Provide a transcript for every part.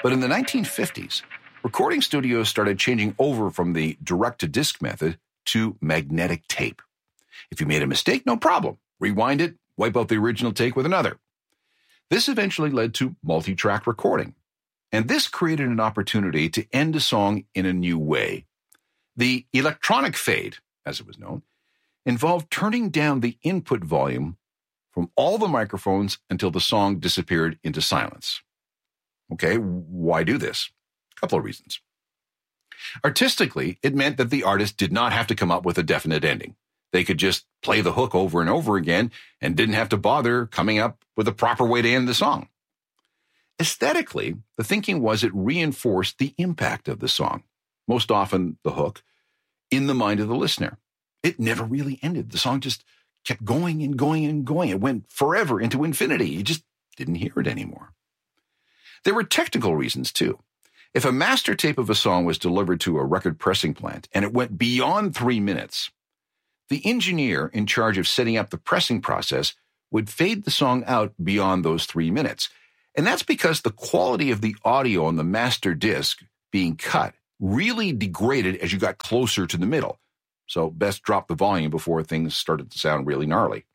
But in the 1950s, recording studios started changing over from the direct-to-disc method to magnetic tape. If you made a mistake, no problem. Rewind it, wipe out the original take with another. This eventually led to multi-track recording. And this created an opportunity to end a song in a new way. The electronic fade, as it was known, involved turning down the input volume from all the microphones until the song disappeared into silence. Okay, why do this? A couple of reasons. Artistically, it meant that the artist did not have to come up with a definite ending. They could just play the hook over and over again and didn't have to bother coming up with a proper way to end the song. Aesthetically, the thinking was it reinforced the impact of the song, most often the hook, in the mind of the listener. It never really ended. The song just kept going and going and going. It went forever into infinity. You just didn't hear it anymore. There were technical reasons, too. If a master tape of a song was delivered to a record pressing plant and it went beyond 3 minutes, the engineer in charge of setting up the pressing process would fade the song out beyond those 3 minutes. And that's because the quality of the audio on the master disc being cut really degraded as you got closer to the middle. So best drop the volume before things started to sound really gnarly.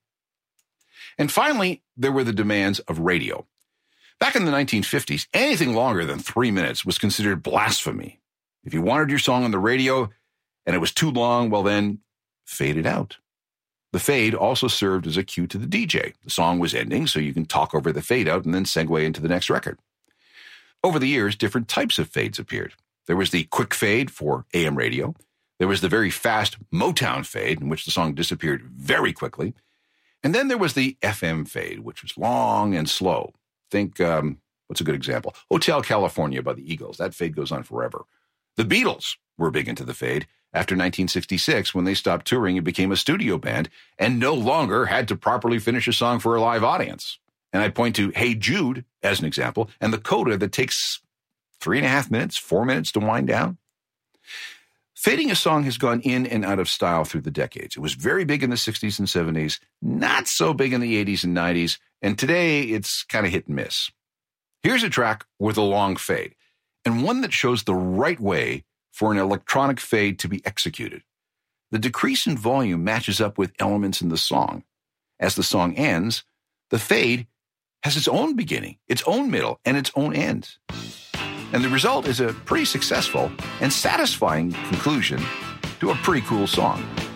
And finally, there were the demands of radio. Back in the 1950s, anything longer than 3 minutes was considered blasphemy. If you wanted your song on the radio and it was too long, well then, fade it out. The fade also served as a cue to the DJ. The song was ending, so you can talk over the fade out and then segue into the next record. Over the years, different types of fades appeared. There was the quick fade for AM radio. There was the very fast Motown fade, in which the song disappeared very quickly. And then there was the FM fade, which was long and slow. Think, what's a good example? Hotel California by the Eagles. That fade goes on forever. The Beatles were big into the fade. After 1966, when they stopped touring and became a studio band and no longer had to properly finish a song for a live audience. And I point to Hey Jude as an example, and the coda that takes 3.5 minutes, 4 minutes to wind down. Fading a song has gone in and out of style through the decades. It was very big in the 60s and 70s, not so big in the 80s and 90s, and today it's kind of hit and miss. Here's a track with a long fade, and one that shows the right way for an electronic fade to be executed. The decrease in volume matches up with elements in the song. As the song ends, the fade has its own beginning, its own middle, and its own end. And the result is a pretty successful and satisfying conclusion to a pretty cool song.